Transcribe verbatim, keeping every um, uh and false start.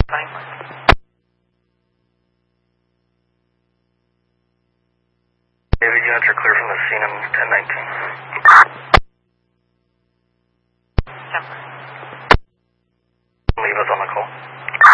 David, units are clear from the scene in ten nineteen.